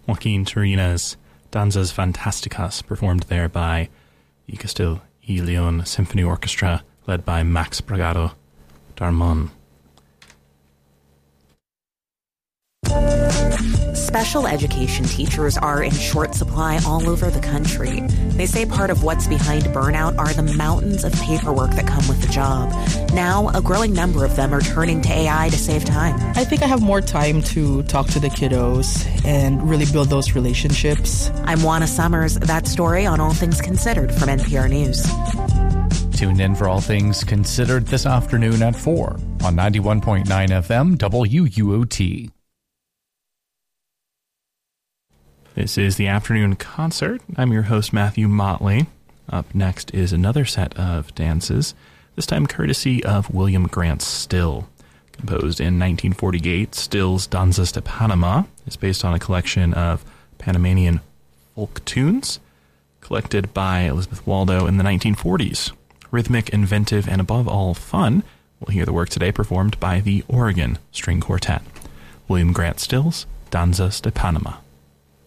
Joaquin Turina's Danzas Fantasticas, performed there by the Castile y Leon Symphony Orchestra, led by Max Bragado Darmon. Special education teachers are in short supply all over the country. They say part of what's behind burnout are the mountains of paperwork that come with the job. Now, a growing number of them are turning to AI to save time. I think I have more time to talk to the kiddos and really build those relationships. I'm Juana Summers. That story on All Things Considered from NPR News. Tune in for All Things Considered this afternoon at 4 on 91.9 FM WUOT. This is the Afternoon Concert. I'm your host, Matthew Motley. Up next is another set of dances, this time courtesy of William Grant Still. Composed in 1948, Still's Danzas de Panama is based on a collection of Panamanian folk tunes collected by Elizabeth Waldo in the 1940s. Rhythmic, inventive, and above all fun, we'll hear the work today performed by the Oregon String Quartet. William Grant Still's Danzas de Panama.